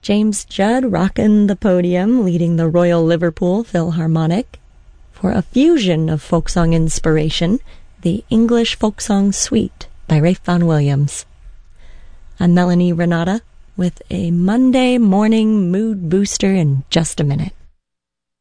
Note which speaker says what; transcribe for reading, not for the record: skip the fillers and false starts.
Speaker 1: James Judd rocking the podium, leading the Royal Liverpool Philharmonic. For a fusion of folk song inspiration, the English Folk Song Suite by Ralph Vaughan Williams. I'm Melanie Renata with a Monday morning mood booster in just a minute.